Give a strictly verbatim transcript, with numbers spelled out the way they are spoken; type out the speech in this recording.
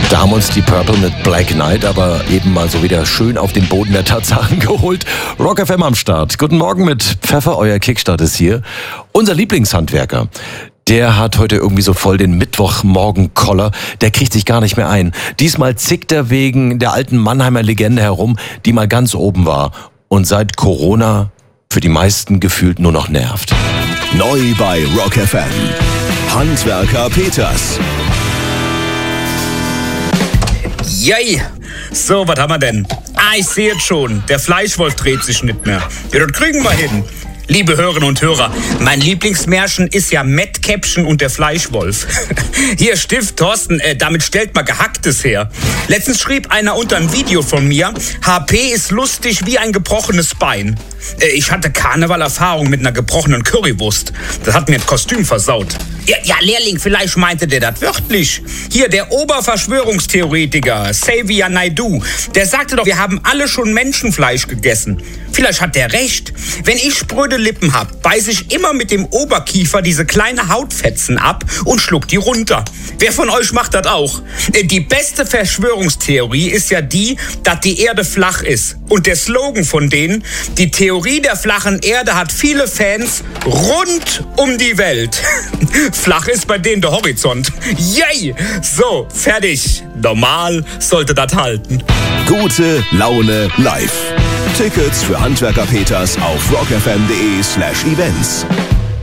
Da haben uns die Purple mit Black Knight aber eben mal so wieder schön auf den Boden der Tatsachen geholt. Rock F M am Start. Guten Morgen mit Pfeffer, euer Kickstart ist hier. Unser Lieblingshandwerker, der hat heute irgendwie so voll den Mittwochmorgen-Koller. Der kriegt sich gar nicht mehr ein. Diesmal zickt er wegen der alten Mannheimer Legende herum, die mal ganz oben war und seit Corona für die meisten gefühlt nur noch nervt. Neu bei Rock F M. Handwerker Peters. Yay! So, was haben wir denn? Ah, ich sehe es schon. Der Fleischwolf dreht sich nicht mehr. Ja, das kriegen wir hin. Liebe Hörerinnen und Hörer, mein Lieblingsmärchen ist ja Mettkäppchen und der Fleischwolf. Hier, Stift, Thorsten, äh, damit stellt man Gehacktes her. Letztens schrieb einer unter ein Video von mir, H P ist lustig wie ein gebrochenes Bein. Äh, ich hatte Karnevalerfahrung mit einer gebrochenen Currywurst. Das hat mir das Kostüm versaut. Ja, ja, Lehrling, vielleicht meinte der das wörtlich. Hier, der Oberverschwörungstheoretiker, Xavier Naidoo, der sagte doch, wir haben alle schon Menschenfleisch gegessen. Vielleicht hat der recht. Wenn ich spröde Lippen hab, beiß ich immer mit dem Oberkiefer diese kleine Hautfetzen ab und schluck die runter. Wer von euch macht das auch? Die beste Verschwörungstheorie ist ja die, dass die Erde flach ist. Und der Slogan von denen, die Theorie der flachen Erde hat viele Fans rund um die Welt. Flach ist bei denen der Horizont. Yay! So, fertig. Normal sollte das halten. Gute Laune live. Tickets für Handwerker Peters auf rockfm.de slash events.